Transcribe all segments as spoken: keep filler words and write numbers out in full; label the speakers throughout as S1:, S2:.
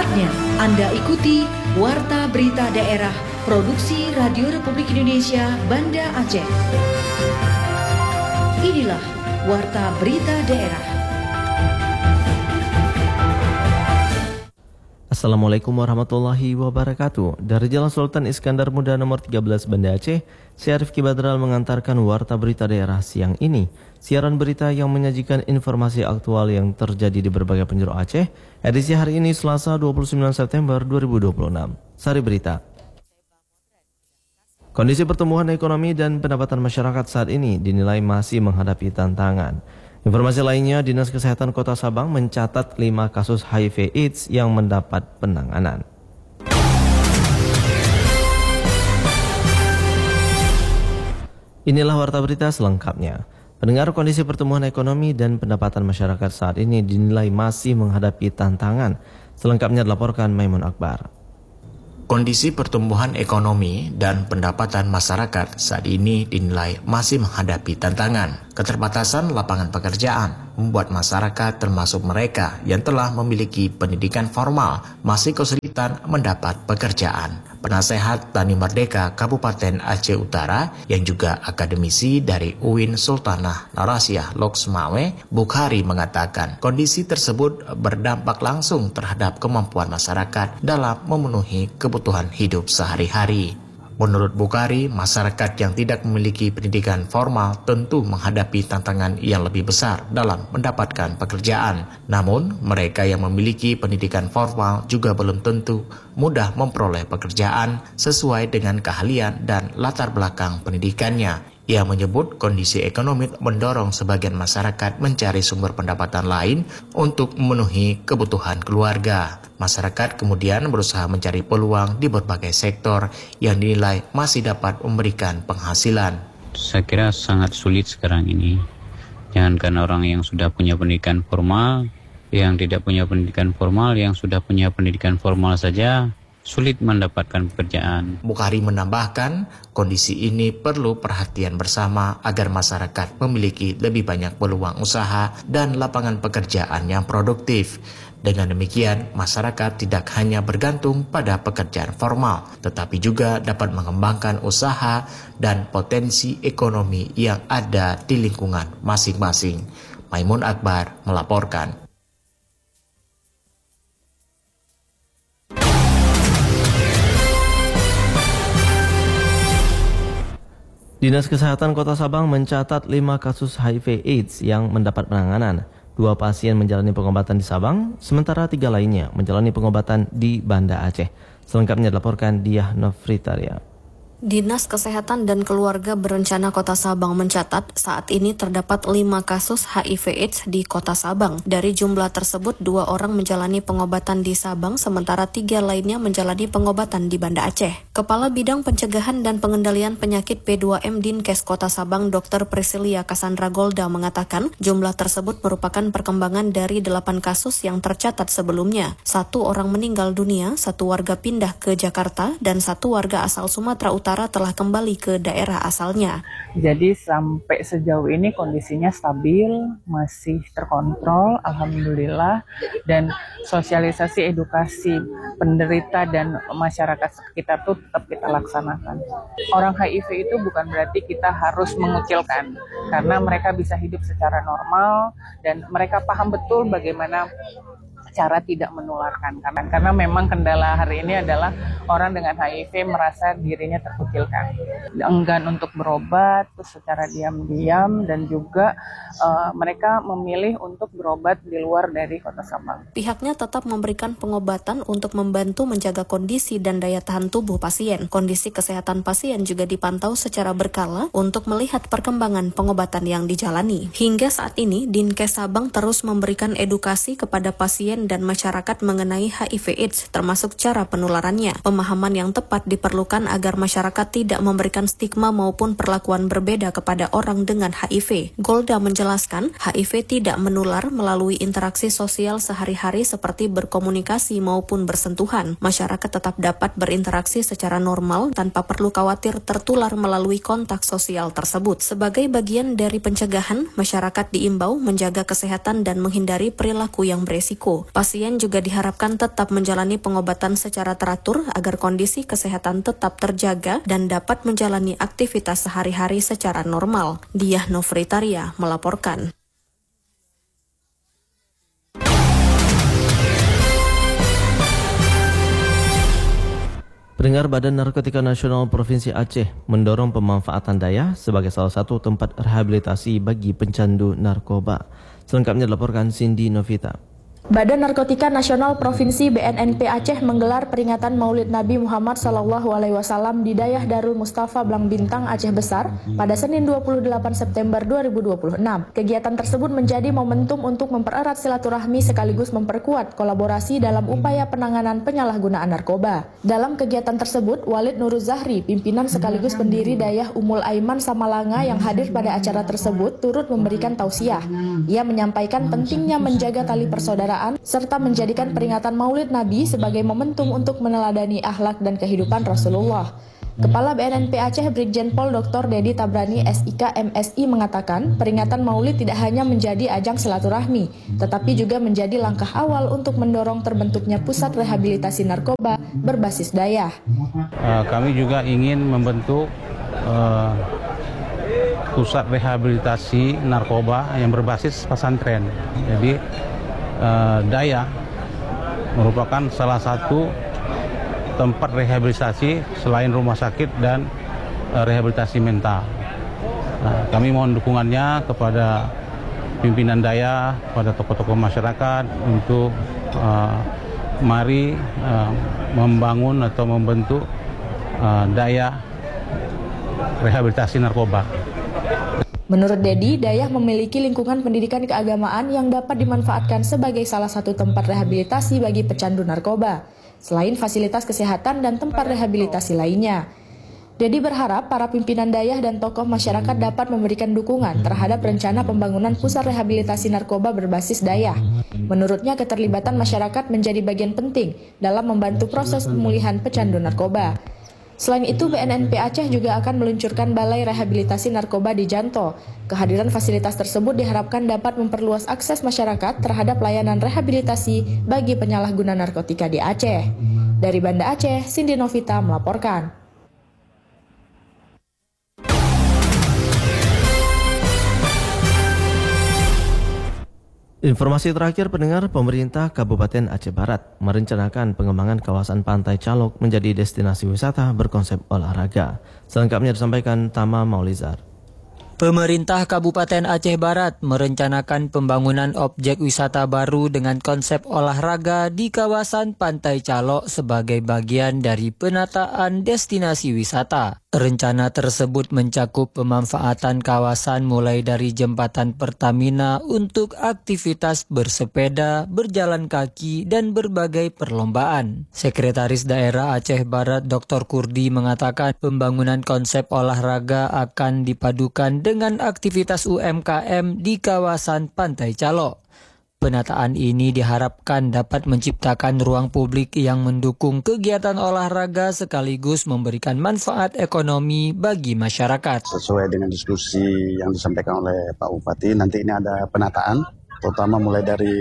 S1: Saatnya Anda ikuti Warta Berita Daerah Produksi Radio Republik Indonesia Banda Aceh. Inilah Warta Berita Daerah.
S2: Assalamualaikum warahmatullahi wabarakatuh. Dari Jalan Sultan Iskandar Muda nomor tiga belas Banda Aceh, saya Rifki Badral mengantarkan Warta Berita Daerah siang ini. Siaran berita yang menyajikan informasi aktual yang terjadi di berbagai penjuru Aceh. Edisi hari ini Selasa dua puluh sembilan September dua ribu dua puluh enam. Sari berita. Kondisi pertumbuhan ekonomi dan pendapatan masyarakat saat ini dinilai masih menghadapi tantangan. Informasi lainnya, Dinas Kesehatan Kota Sabang mencatat lima kasus H I V AIDS yang mendapat penanganan. Inilah Warta Berita selengkapnya. Pendengar, kondisi pertumbuhan ekonomi dan pendapatan masyarakat saat ini dinilai masih menghadapi tantangan. Selengkapnya dilaporkan Maimun Akbar.
S3: Kondisi pertumbuhan ekonomi dan pendapatan masyarakat saat ini dinilai masih menghadapi tantangan. Keterbatasan lapangan pekerjaan membuat masyarakat termasuk mereka yang telah memiliki pendidikan formal masih kesulitan mendapat pekerjaan. Penasehat Tani Merdeka Kabupaten Aceh Utara yang juga akademisi dari U I N Sultanah Narasiah Loksmawe, Bukhari mengatakan kondisi tersebut berdampak langsung terhadap kemampuan masyarakat dalam memenuhi kebutuhan hidup sehari-hari. Menurut Bukhari, masyarakat yang tidak memiliki pendidikan formal tentu menghadapi tantangan yang lebih besar dalam mendapatkan pekerjaan. Namun, mereka yang memiliki pendidikan formal juga belum tentu mudah memperoleh pekerjaan sesuai dengan keahlian dan latar belakang pendidikannya. Ia menyebut kondisi ekonomi mendorong sebagian masyarakat mencari sumber pendapatan lain untuk memenuhi kebutuhan keluarga. Masyarakat kemudian berusaha mencari peluang di berbagai sektor yang dinilai masih dapat memberikan penghasilan.
S4: Saya kira sangat sulit sekarang ini. Jangankan orang yang sudah punya pendidikan formal, yang tidak punya pendidikan formal, yang sudah punya pendidikan formal saja sulit mendapatkan pekerjaan.
S3: Bukhari menambahkan, kondisi ini perlu perhatian bersama agar masyarakat memiliki lebih banyak peluang usaha dan lapangan pekerjaan yang produktif. Dengan demikian, masyarakat tidak hanya bergantung pada pekerjaan formal, tetapi juga dapat mengembangkan usaha dan potensi ekonomi yang ada di lingkungan masing-masing. Maimun Akbar melaporkan.
S2: Dinas Kesehatan Kota Sabang mencatat lima kasus H I V AIDS yang mendapat penanganan. Dua pasien menjalani pengobatan di Sabang, sementara tiga lainnya menjalani pengobatan di Banda Aceh. Selengkapnya dilaporkan Diah Nofritaria.
S5: Dinas Kesehatan dan Keluarga Berencana Kota Sabang mencatat saat ini terdapat lima kasus H I V AIDS di Kota Sabang. Dari jumlah tersebut, dua orang menjalani pengobatan di Sabang, sementara tiga lainnya menjalani pengobatan di Banda Aceh. Kepala Bidang Pencegahan dan Pengendalian Penyakit P dua M Dinkes Kota Sabang, Dokter Priscilia Cassandra Golda mengatakan jumlah tersebut merupakan perkembangan dari delapan kasus yang tercatat sebelumnya. Satu orang meninggal dunia, satu warga pindah ke Jakarta, dan satu warga asal Sumatera Utara telah kembali ke daerah asalnya.
S6: Jadi sampai sejauh ini kondisinya stabil, masih terkontrol, alhamdulillah, dan sosialisasi edukasi penderita dan masyarakat sekitar itu tetap kita laksanakan. Orang H I V itu bukan berarti kita harus mengucilkan, karena mereka bisa hidup secara normal dan mereka paham betul bagaimana cara tidak menularkan, karena karena memang kendala hari ini adalah orang dengan H I V merasa dirinya terkucilkan, enggan untuk berobat terus secara diam-diam, dan juga uh, mereka memilih untuk berobat di luar dari Kota Sabang.
S5: Pihaknya tetap memberikan pengobatan untuk membantu menjaga kondisi dan daya tahan tubuh pasien. Kondisi kesehatan pasien juga dipantau secara berkala untuk melihat perkembangan pengobatan yang dijalani. Hingga saat ini, Dinkes Sabang terus memberikan edukasi kepada pasien dan masyarakat mengenai H I V AIDS, termasuk cara penularannya. Pemahaman yang tepat diperlukan agar masyarakat tidak memberikan stigma maupun perlakuan berbeda kepada orang dengan H I V. Golda menjelaskan, H I V tidak menular melalui interaksi sosial sehari-hari seperti berkomunikasi maupun bersentuhan. Masyarakat tetap dapat berinteraksi secara normal tanpa perlu khawatir tertular melalui kontak sosial tersebut. Sebagai bagian dari pencegahan, masyarakat diimbau menjaga kesehatan dan menghindari perilaku yang beresiko. Pasien juga diharapkan tetap menjalani pengobatan secara teratur agar kondisi kesehatan tetap terjaga dan dapat menjalani aktivitas sehari-hari secara normal. Diah Novritaria melaporkan.
S2: Pendengar, Badan Narkotika Nasional Provinsi Aceh mendorong pemanfaatan daya sebagai salah satu tempat rehabilitasi bagi pencandu narkoba. Selengkapnya dilaporkan Cindy Novita.
S7: Badan Narkotika Nasional Provinsi B N N P Aceh menggelar peringatan Maulid Nabi Muhammad Sallallahu Alaihi Wasallam di Dayah Darul Mustafa Blang Bintang, Aceh Besar pada Senin dua puluh delapan September dua ribu dua puluh enam. Kegiatan tersebut menjadi momentum untuk mempererat silaturahmi sekaligus memperkuat kolaborasi dalam upaya penanganan penyalahgunaan narkoba. Dalam kegiatan tersebut, Walid Nurul Zahri, pimpinan sekaligus pendiri Dayah Umul Aiman Samalanga yang hadir pada acara tersebut, turut memberikan tausiah. Ia menyampaikan pentingnya menjaga tali persaudaraan serta menjadikan peringatan Maulid Nabi sebagai momentum untuk meneladani akhlak dan kehidupan Rasulullah. Kepala B N N P Aceh Brigjen Pol Doktor Dedi Tabrani S I K M S I mengatakan peringatan Maulid tidak hanya menjadi ajang silaturahmi, tetapi juga menjadi langkah awal untuk mendorong terbentuknya pusat rehabilitasi narkoba berbasis Dayah.
S8: Uh, kami juga ingin membentuk uh, pusat rehabilitasi narkoba yang berbasis pesantren. Jadi Uh, Dayah merupakan salah satu tempat rehabilitasi selain rumah sakit dan uh, rehabilitasi mental. Nah, kami mohon dukungannya kepada pimpinan Dayah, pada tokoh-tokoh masyarakat untuk uh, mari uh, membangun atau membentuk uh, Dayah rehabilitasi narkoba.
S7: Menurut Dedi, Dayah memiliki lingkungan pendidikan keagamaan yang dapat dimanfaatkan sebagai salah satu tempat rehabilitasi bagi pecandu narkoba, selain fasilitas kesehatan dan tempat rehabilitasi lainnya. Dedi berharap para pimpinan Dayah dan tokoh masyarakat dapat memberikan dukungan terhadap rencana pembangunan pusat rehabilitasi narkoba berbasis Dayah. Menurutnya, keterlibatan masyarakat menjadi bagian penting dalam membantu proses pemulihan pecandu narkoba. Selain itu, B N N P Aceh juga akan meluncurkan Balai Rehabilitasi Narkoba di Janto. Kehadiran fasilitas tersebut diharapkan dapat memperluas akses masyarakat terhadap layanan rehabilitasi bagi penyalahguna narkotika di Aceh. Dari Banda Aceh, Cindy Novita melaporkan.
S2: Informasi terakhir, pendengar, pemerintah Kabupaten Aceh Barat merencanakan pengembangan kawasan Pantai Calok menjadi destinasi wisata berkonsep olahraga. Selengkapnya disampaikan Tama Maulizar.
S9: Pemerintah Kabupaten Aceh Barat merencanakan pembangunan objek wisata baru dengan konsep olahraga di kawasan Pantai Calok sebagai bagian dari penataan destinasi wisata. Rencana tersebut mencakup pemanfaatan kawasan mulai dari jembatan Pertamina untuk aktivitas bersepeda, berjalan kaki, dan berbagai perlombaan. Sekretaris Daerah Aceh Barat Doktor Kurdi mengatakan pembangunan konsep olahraga akan dipadukan dengan aktivitas U M K M di kawasan Pantai Calok. Penataan ini diharapkan dapat menciptakan ruang publik yang mendukung kegiatan olahraga sekaligus memberikan manfaat ekonomi bagi masyarakat.
S10: Sesuai dengan diskusi yang disampaikan oleh Pak Bupati, nanti ini ada penataan, terutama mulai dari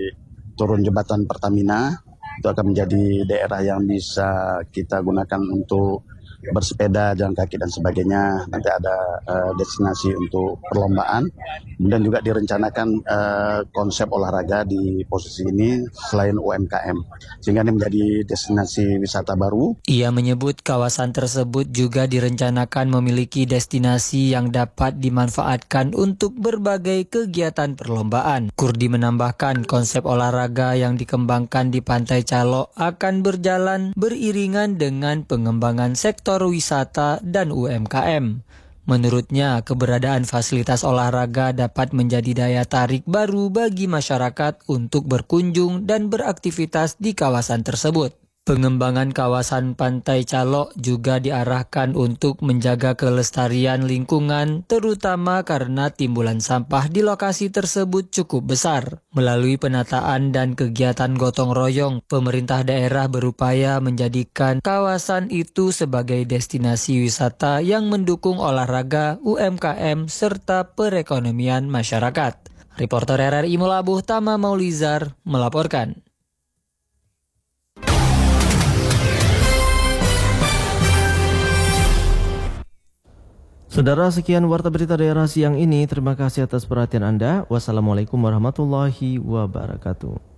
S10: turun jembatan Pertamina, itu akan menjadi daerah yang bisa kita gunakan untuk bersepeda, jalan kaki dan sebagainya. Nanti ada uh, destinasi untuk perlombaan. Kemudian juga direncanakan uh, konsep olahraga di posisi ini selain U M K M. Sehingga ini menjadi destinasi wisata baru.
S9: Ia menyebut kawasan tersebut juga direncanakan memiliki destinasi yang dapat dimanfaatkan untuk berbagai kegiatan perlombaan. Kurdi menambahkan konsep olahraga yang dikembangkan di Pantai Calok akan berjalan beriringan dengan pengembangan sektor wisata dan U M K M. Menurutnya, keberadaan fasilitas olahraga dapat menjadi daya tarik baru bagi masyarakat untuk berkunjung dan beraktivitas di kawasan tersebut. Pengembangan kawasan Pantai Calok juga diarahkan untuk menjaga kelestarian lingkungan, terutama karena timbulan sampah di lokasi tersebut cukup besar. Melalui penataan dan kegiatan gotong royong, pemerintah daerah berupaya menjadikan kawasan itu sebagai destinasi wisata yang mendukung olahraga, U M K M, serta perekonomian masyarakat. Reporter R R I Mulabuh Tama Maulizar melaporkan.
S2: Saudara, sekian Warta Berita Daerah siang ini. Terima kasih atas perhatian Anda. Wassalamualaikum warahmatullahi wabarakatuh.